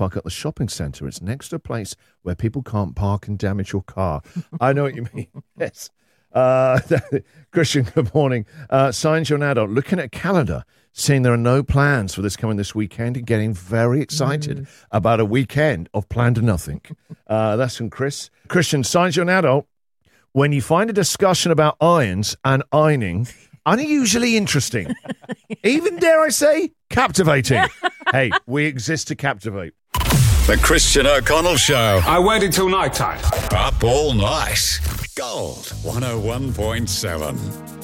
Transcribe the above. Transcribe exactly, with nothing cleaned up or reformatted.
park at the shopping centre. It's next to a place where people can't park and damage your car. I know what you mean. Yes. Uh, Christian, good morning. Uh, signs you're an adult. Looking at a calendar, seeing there are no plans for this coming this weekend and getting very excited mm. about a weekend of plan to nothing. Uh, that's from Chris. Christian, signs you're an adult. When you find a discussion about irons and ironing unusually interesting, even, dare I say, captivating. Hey, we exist to captivate. The Christian O'Connell Show. I waited till night time. Up all night. Gold one oh one point seven.